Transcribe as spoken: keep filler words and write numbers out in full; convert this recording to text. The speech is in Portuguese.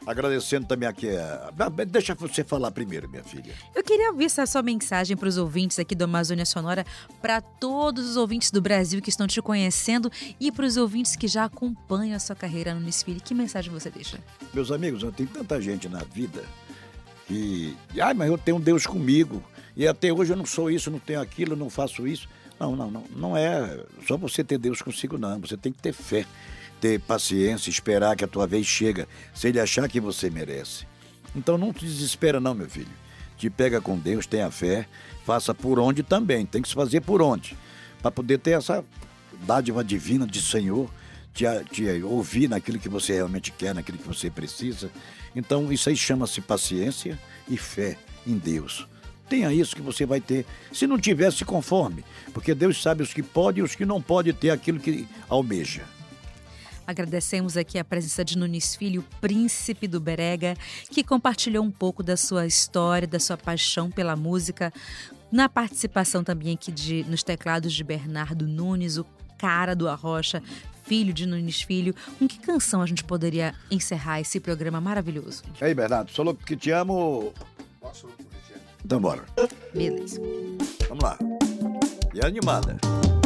Agradecendo também aqui. A... Deixa você falar primeiro, minha filha. Eu queria ouvir essa sua mensagem para os ouvintes aqui do Amazônia Sonora, para todos os ouvintes do Brasil que estão te conhecendo e para os ouvintes que já acompanham a sua carreira no Nunes Filho. Que mensagem você deixa? Meus amigos, tem tanta gente na vida que... Ai, mas eu tenho Deus comigo. E até hoje eu não sou isso, não tenho aquilo, não faço isso. Não, não, não. Não é só você ter Deus consigo, não. Você tem que ter fé. Ter paciência, esperar que a tua vez chega, se ele achar que você merece. Então não te desespera não, meu filho. Te pega com Deus, tenha fé, faça por onde também, tem que se fazer por onde, para poder ter essa dádiva divina de Senhor, te, te ouvir naquilo que você realmente quer, naquilo que você precisa. Então isso aí chama-se paciência e fé em Deus. Tenha isso que você vai ter. Se não tiver, se conforme, porque Deus sabe os que podem e os que não podem ter aquilo que almeja. Agradecemos aqui a presença de Nunes Filho, príncipe do Berega, que compartilhou um pouco da sua história, da sua paixão pela música, na participação também aqui de, nos teclados de Bernardo Nunes, o cara do Arrocha, filho de Nunes Filho. Com que canção a gente poderia encerrar esse programa maravilhoso? E aí, Bernardo, sou louco que te amo. Então bora. Beleza. Vamos lá. E animada.